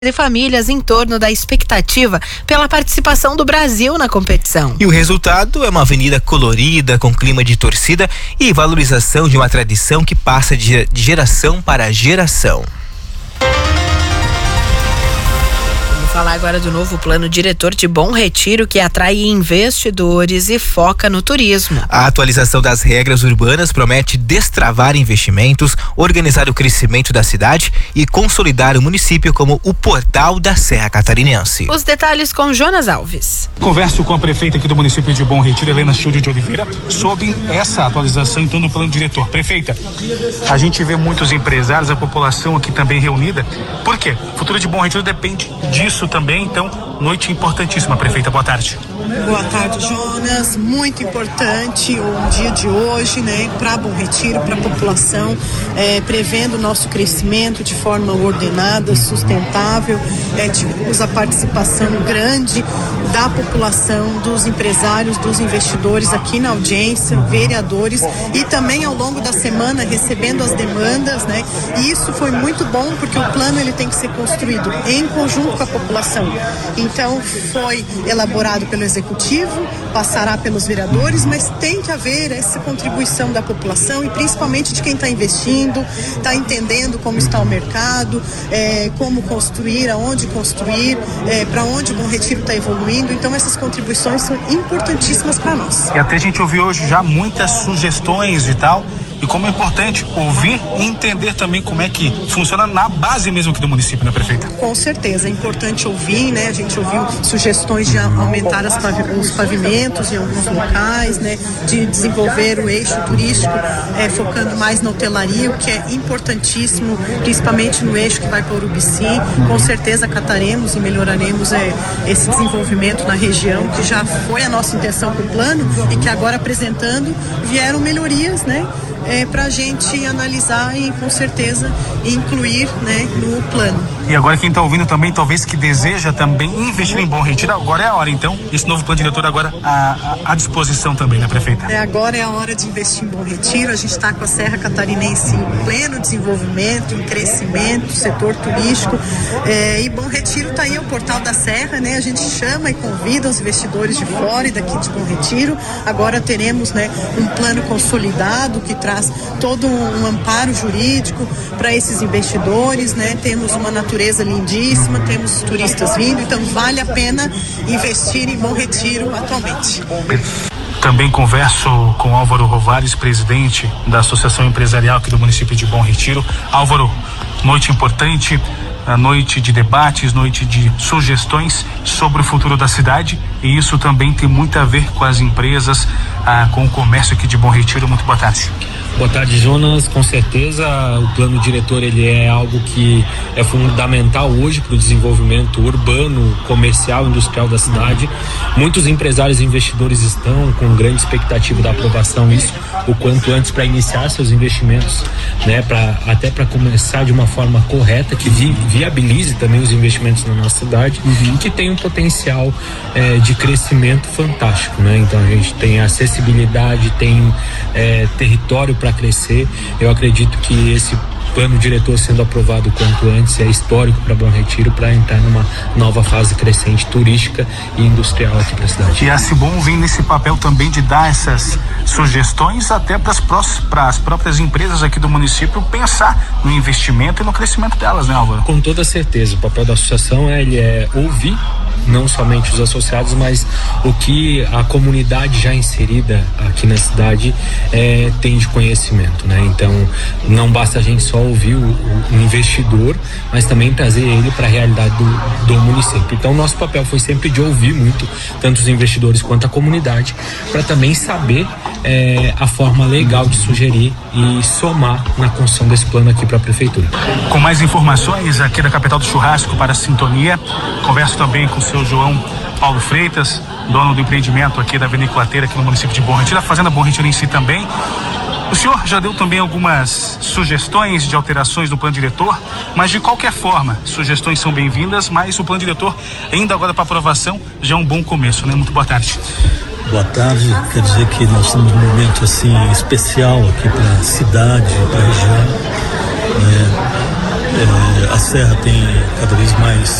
de famílias em torno da expectativa pela participação do Brasil na competição. E o resultado é uma avenida colorida, com clima de torcida e valorização de uma tradição que passa de geração para geração. Falar agora do novo plano diretor de Bom Retiro, que atrai investidores e foca no turismo. A atualização das regras urbanas promete destravar investimentos, organizar o crescimento da cidade e consolidar o município como o portal da Serra Catarinense. Os detalhes com Jonas Alves. Converso com a prefeita aqui do município de Bom Retiro, Helena Childe de Oliveira, sobre essa atualização então no plano diretor. Prefeita, a gente vê muitos empresários, a população aqui também reunida. Por quê? O futuro de Bom Retiro depende disso também, então, noite importantíssima, prefeita. Boa tarde. Boa tarde, Jonas. Muito importante o dia de hoje, né, para Bom Retiro, para a população, prevendo o nosso crescimento de forma ordenada, sustentável. Tivemos a participação grande da população, dos empresários, dos investidores aqui na audiência, vereadores, e também ao longo da semana recebendo as demandas, né? E isso foi muito bom, porque o plano ele tem que ser construído em conjunto com a população. Então foi elaborado pelo executivo, passará pelos vereadores, mas tem que haver essa contribuição da população e principalmente de quem está investindo, está entendendo como está o mercado, como construir, aonde construir, para onde o Bom Retiro está evoluindo. Então essas contribuições são importantíssimas para nós. E até a gente ouviu hoje já muitas sugestões e tal. E como é importante ouvir e entender também como é que funciona na base mesmo aqui do município, né, prefeita? Com certeza, é importante ouvir, né? A gente ouviu sugestões de aumentar os pavimentos em alguns locais, né? De desenvolver o eixo turístico, focando mais na hotelaria, o que é importantíssimo, principalmente no eixo que vai para Urubici. Com certeza acataremos e melhoraremos esse desenvolvimento na região, que já foi a nossa intenção com o plano e que agora apresentando vieram melhorias, né? Para a gente analisar e com certeza incluir, né, no plano. E agora quem está ouvindo também, talvez que deseja também investir em Bom Retiro, agora é a hora então, esse novo plano diretor agora à disposição também, né, prefeita? Agora é a hora de investir em Bom Retiro. A gente está com a Serra Catarinense em pleno desenvolvimento, em crescimento, setor turístico, e Bom Retiro está aí, o portal da Serra, né? A gente chama e convida os investidores de fora e daqui de Bom Retiro. Agora teremos, né, um plano consolidado que traz todo um amparo jurídico para esses investidores, né? Temos uma natureza lindíssima, temos turistas vindo, então vale a pena investir em Bom Retiro atualmente. Também converso com Álvaro Rovares, presidente da Associação Empresarial aqui do município de Bom Retiro. Álvaro, noite importante, a noite de debates, noite de sugestões sobre o futuro da cidade, e isso também tem muito a ver com as empresas, com o comércio aqui de Bom Retiro. Muito boa tarde. Boa tarde, Jonas. Com certeza o plano diretor ele é algo que é fundamental hoje para o desenvolvimento urbano, comercial, industrial da cidade. Muitos empresários e investidores estão com grande expectativa da aprovação isso o quanto antes para iniciar seus investimentos, né, até para começar de uma forma correta, que viabilize também os investimentos na nossa cidade, que tem um potencial de crescimento fantástico, né? Então a gente tem acessibilidade, tem território para crescer. Eu acredito que esse plano diretor sendo aprovado o quanto antes é histórico para Bom Retiro, para entrar numa nova fase crescente turística e industrial aqui para a cidade. E a Cibom vem nesse papel também de dar essas sugestões até para as próprias empresas aqui do município pensar no investimento e no crescimento delas, né, Álvaro? Com toda certeza, o papel da associação é ouvir não somente os associados, mas o que a comunidade já inserida aqui na cidade tem de conhecimento, né? Então não basta a gente só ouvir o investidor, mas também trazer ele para a realidade do município. Então nosso papel foi sempre de ouvir muito tanto os investidores quanto a comunidade, para também saber a forma legal de sugerir e somar na construção desse plano aqui para a prefeitura. Com mais informações aqui da capital do churrasco para a Sintonia, converso também com o seu João Paulo Freitas, dono do empreendimento aqui da Viniculateira aqui no município de Bom Retiro, a Fazenda Bom Retiro em si também. O senhor já deu também algumas sugestões de alterações no plano diretor, mas de qualquer forma, sugestões são bem-vindas, mas o plano diretor, ainda agora para aprovação, já é um bom começo, né? Muito boa tarde. Boa tarde, quer dizer que nós estamos num momento assim especial aqui para a cidade, para a região. A Serra tem cada vez mais